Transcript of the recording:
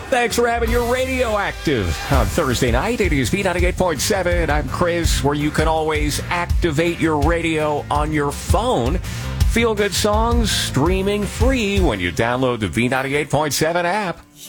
Thanks for having your radio active on Thursday night. It is V98.7. I'm Chris, where you can always activate your radio on your phone. Feel good songs streaming free when you download the V98.7 app.